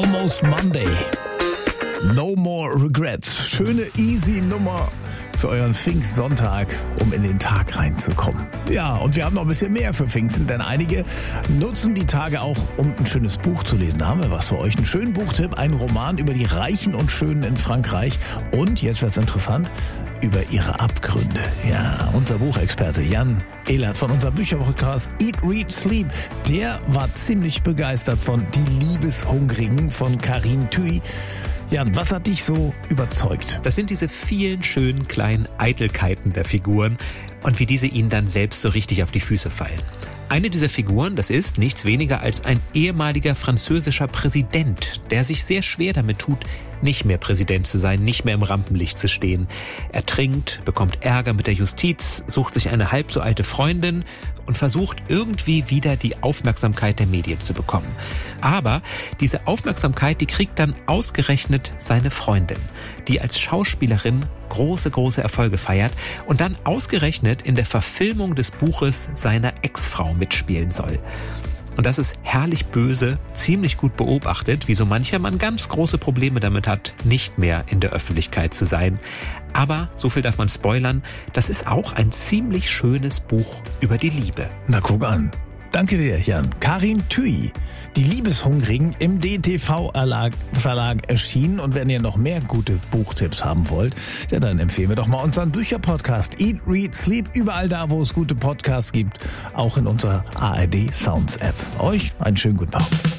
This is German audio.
Almost Monday. No more regrets. Schöne, easy Nummer für euren Pfingstsonntag, um in den Tag reinzukommen. Ja, und wir haben noch ein bisschen mehr für Pfingsten, denn einige nutzen die Tage auch, um ein schönes Buch zu lesen. Da haben wir was für euch. Einen schönen Buchtipp, einen Roman über die Reichen und Schönen in Frankreich. Und, jetzt wird's interessant, über ihre Abgründe. Ja, unser Buchexperte Jan Ehlert von unserem Bücherpodcast Eat, Read, Sleep, der war ziemlich begeistert von Die Liebeshungrigen von Karin Thuy. Jan, was hat dich so überzeugt? Das sind diese vielen schönen kleinen Eitelkeiten der Figuren und wie diese ihnen dann selbst so richtig auf die Füße fallen. Eine dieser Figuren, das ist nichts weniger als ein ehemaliger französischer Präsident, der sich sehr schwer damit tut, nicht mehr Präsident zu sein, nicht mehr im Rampenlicht zu stehen. Er trinkt, bekommt Ärger mit der Justiz, sucht sich eine halb so alte Freundin und versucht irgendwie wieder die Aufmerksamkeit der Medien zu bekommen. Aber diese Aufmerksamkeit, die kriegt dann ausgerechnet seine Freundin, die als Schauspielerin große Erfolge feiert und dann ausgerechnet in der Verfilmung des Buches seiner Ex-Frau mitspielen soll. Und das ist herrlich böse, ziemlich gut beobachtet, wie so mancher Mann ganz große Probleme damit hat, nicht mehr in der Öffentlichkeit zu sein. Aber, so viel darf man spoilern, das ist auch ein ziemlich schönes Buch über die Liebe. Na, guck an. Danke dir, Jan. Karin Thuy, Die Liebeshungrigen im DTV-Verlag erschienen. Und wenn ihr noch mehr gute Buchtipps haben wollt, ja, dann empfehlen wir doch mal unseren Bücherpodcast Eat, Read, Sleep. Überall da, wo es gute Podcasts gibt. Auch in unserer ARD Sounds App. Euch einen schönen guten Abend.